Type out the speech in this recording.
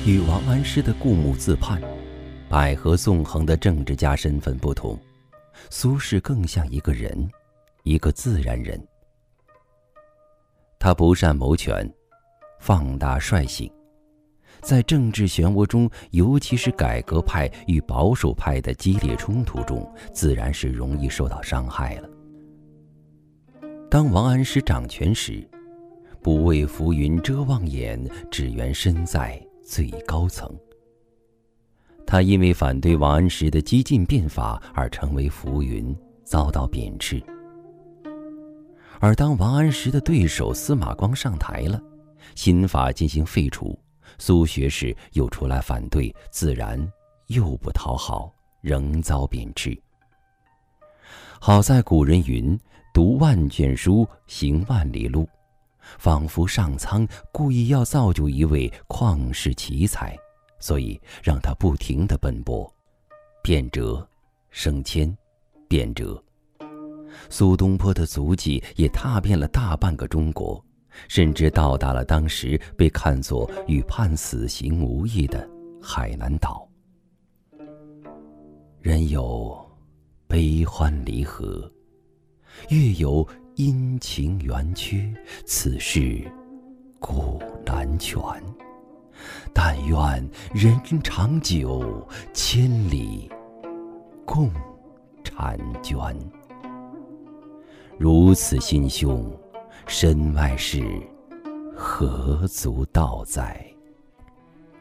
与王安石的固目自叛、百合纵横的政治家身份不同，苏轼更像一个人，一个自然人。他不善谋权，放大率性，在政治漩涡中，尤其是改革派与保守派的激烈冲突中，自然是容易受到伤害了。当王安石掌权时，不为浮云遮望眼，只缘身在最高层。他因为反对王安石的激进变法而成为浮云，遭到贬斥。而当王安石的对手司马光上台了，新法进行废除，苏学士又出来反对，自然又不讨好，仍遭贬斥。好在古人云：读万卷书，行万里路，仿佛上苍故意要造就一位旷世奇才，所以让他不停地奔波，变折、升迁、变折。苏东坡的足迹也踏遍了大半个中国，甚至到达了当时被看作与判死刑无异的海南岛。人有悲欢离合，月有阴晴圆缺，此事古难全。但愿人长久，千里共婵娟。如此心胸，身外事何足道哉？